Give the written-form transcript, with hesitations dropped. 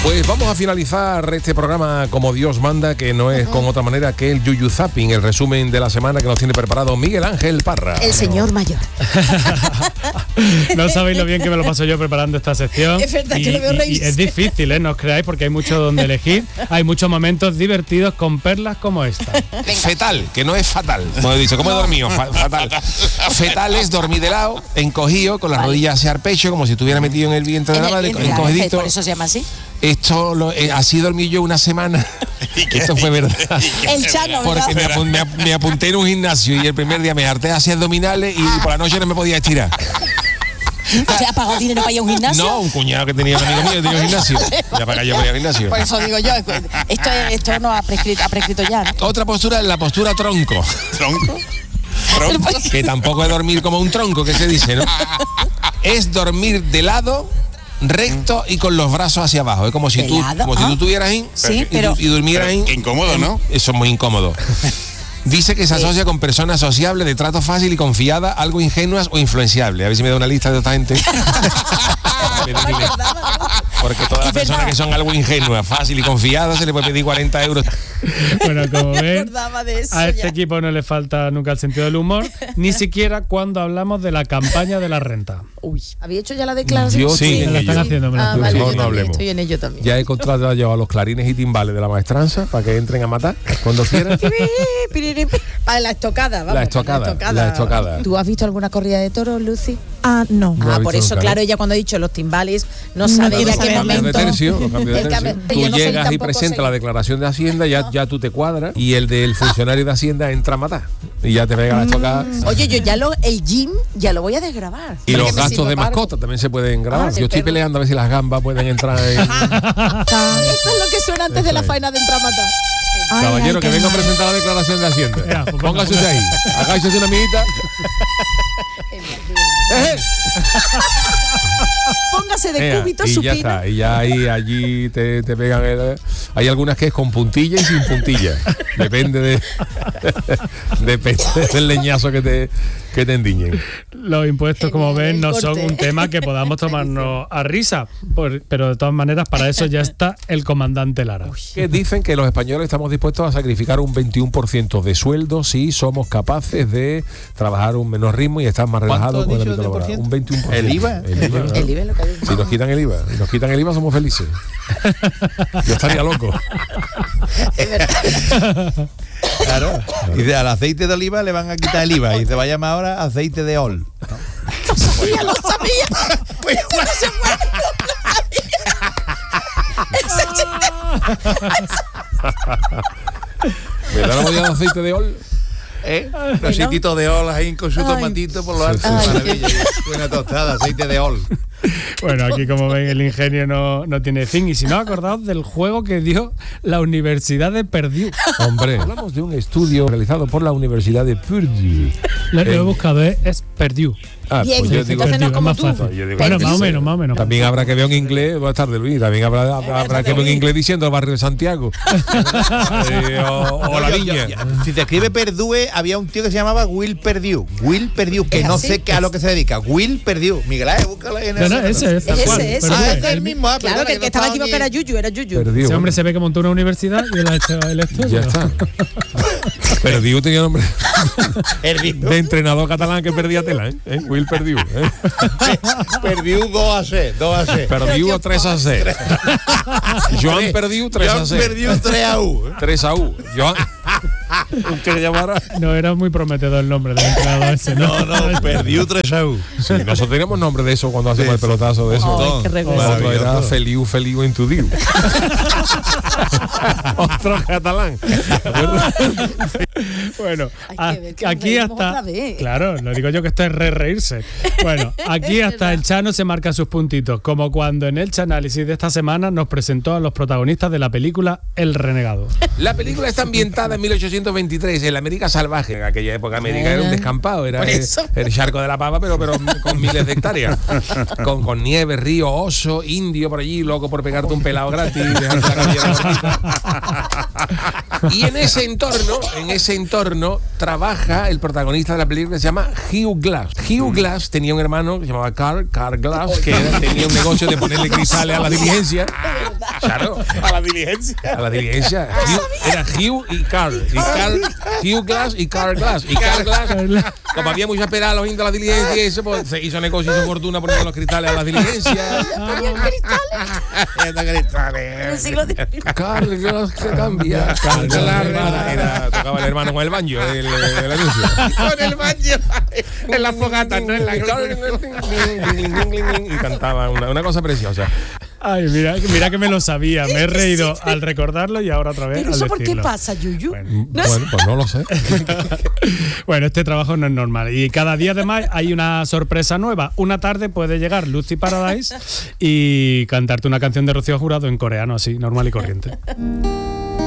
Pues vamos a finalizar este programa como Dios manda, que no es con otra manera que el Yuyu Zapping, el resumen de la semana que nos tiene preparado Miguel Ángel Parra. El señor mayor. No sabéis lo bien que me lo paso yo preparando esta sección. Es verdad que lo veo reírse. Y es difícil, no os creáis, porque hay mucho donde elegir. Hay muchos momentos divertidos con perlas como esta. Fetal, que no es fatal. Como he dicho, ¿cómo he dormido? Fatal. Fetal es dormir de lado, encogido, con las rodillas hacia el pecho, como si estuviera metido en el vientre de la madre, encogidito. Por eso se llama así. Esto así dormí yo una semana. Esto fue verdad. El Chano, ¿verdad? Porque me apunté en un gimnasio y el primer día me harté hacia abdominales y por la noche no me podía estirar. ¿Te has pagado dinero para ir a un gimnasio? No, un cuñado que tenía un amigo mío que tenía un gimnasio. Ya para yo para ir al gimnasio. Por eso digo yo, esto no ha prescrito ya, ¿no? Otra postura es la postura tronco. ¿Tronco? Que tampoco es dormir como un tronco, que se dice, ¿no? Es dormir de lado, recto y con los brazos hacia abajo. Es como si tú estuvieras ahí, sí, y durmieras ahí. Qué incómodo, ¿no? Eso es muy incómodo. Dice que se asocia con personas sociables, de trato fácil y confiada, algo ingenuas o influenciables. A ver si me da una lista de esta gente. Porque todas las personas que son algo ingenuas, fácil y confiadas, se le puede pedir 40 euros. Bueno, como ven, eso, a este equipo no le falta nunca el sentido del humor, ni siquiera cuando hablamos de la campaña de la renta. Uy, ¿había hecho ya la declaración? Yo sí, me la están haciendo. Vale, no hablemos. Estoy en ello también. Ya he contratado yo a los clarines y timbales de la maestranza para que entren a matar cuando quieran. Ah, la estocada, vamos. La estocada. ¿Tú has visto alguna corrida de toros, Lucy? No. No he Por visto eso, nunca, claro, ¿no? ella cuando ha dicho los timbales no sabe a qué momento. Los cambios de tercio. Tú yo no sé llegas y tampoco presentas sé. la declaración de Hacienda, ya tú te cuadras y el del funcionario de Hacienda entra a matar y ya te pega la estocada. Oye, yo ya el gym ya lo voy a desgravar. Y los Porque gastos si de no paro. mascota también se pueden grabar. del Yo estoy perro. peleando a ver si las gambas pueden entrar en... Esto es lo que suena antes de la faena de entrar a matar. Caballero, que venga a presentar la declaración de Hacienda. Ya, pues Póngase usted ahí. Agáchese una amiguita. Póngase de cúbito, y ya supina. está. Y ya ahí, allí te pegan. Hay algunas que es con puntilla y sin puntilla. Depende del leñazo que te endiñen. Los impuestos, como ven, no son un tema que podamos tomarnos a risa, pero de todas maneras para eso ya está el comandante Lara. Que dicen que los españoles estamos dispuestos a sacrificar un 21% de sueldo si somos capaces de trabajar un menor ritmo y estar más relajados con el ámbito laboral. Un 21%. ¿El IVA? El nivel lo que dice. Si nos quitan el IVA, somos felices. Yo estaría loco. Es verdad. Claro. Y al aceite de oliva le van a quitar el IVA y se va a llamar ahora aceite de ol. Ya lo sabía. Pues Esto no se puede. ¿Verdad la de aceite de ol? Los aceititos de ol ahí con su tomatito por lo alto. Ay, Maravilla. Buena tostada, aceite de ol. Bueno, aquí como ven el ingenio no tiene fin. Y si no, acordaos del juego que dio la Universidad de Purdue. Hombre, hablamos de un estudio realizado por la Universidad de Purdue. Lo he buscado, es Purdue. Bien, pues yo digo, entonces no es como más tú. fácil. Yo digo, Bueno, Purdue. más o menos. También habrá que ver en inglés, buenas tardes Luis, también habrá que ver en inglés diciendo el barrio de Santiago. o la Viña. Si te escribe Perdue, había un tío que se llamaba Will Perdue. Will Perdue, que ¿Es no así? sé a lo que se dedica. Will Perdue. Miguel Ángel, búscala en No, ese es tal Ese cual. es. Pero Ah, es es el mismo. Claro, que el que estaba equivocado era Yuyu, Purdue, ese hombre se ve que montó una universidad y él ha hecho el estudio. ya está. Purdue tenía nombre Perdue. de entrenador catalán que perdía tela, ¿eh? Will Purdue. Perdue 2-6. Purdue 3-6. Joan Purdue 3-6. Perdue 3-1. 3-1. Joan. ¿Usted llamara? No era muy prometedor el nombre del entrenador ese, ¿no? No, Perdue 3-1. Sí, nosotros teníamos nombre de eso cuando hacemos el pelotazo de eso. Ay, qué recuerdo. Otro era Maravilloso. Feliu en tu diu. Otro catalán. ¿De acuerdo? Bueno, Hay que ver que nos aquí reímos hasta... otra vez. Claro, lo digo yo que esto es reírse. Bueno, aquí hasta el Chano se marca sus puntitos, como cuando en el Chanálisis de esta semana nos presentó a los protagonistas de la película El Renegado. La película está ambientada en 1800 1923, en la América salvaje. En aquella época América era un descampado, era el charco de la pava, pero con miles de hectáreas. Con nieve, río, oso, indio por allí, loco por pegarte un pelado gratis. Y en ese entorno trabaja el protagonista de la película que se llama Hugh Glass. Hugh Glass tenía un hermano que se llamaba Carl Glass, que tenía un negocio de ponerle cristales a la diligencia. Claro. A la diligencia. Era Hugh y Carl. Hugh Glass y Carl Glass. Y Carl Glass, como había mucha pelada a los indios de la diligencia y eso, pues se hizo negocio, hizo fortuna poniendo los cristales a las diligencias. Ponían cristales. Carl Glass que cambia. Carl Glass tocaba el hermano con el banjo del anuncio. Con el baño. En las fogatas, no en la y cantaba una cosa preciosa. Ay, mira que me lo sabía. Me he reído al recordarlo y ahora otra vez. ¿Pero eso por qué pasa, Yuyu? Bueno, pues no lo sé. Bueno, este trabajo no es normal. Y cada día además hay una sorpresa nueva. Una tarde puede llegar Lucy Paradise y cantarte una canción de Rocío Jurado en coreano, así, normal y corriente.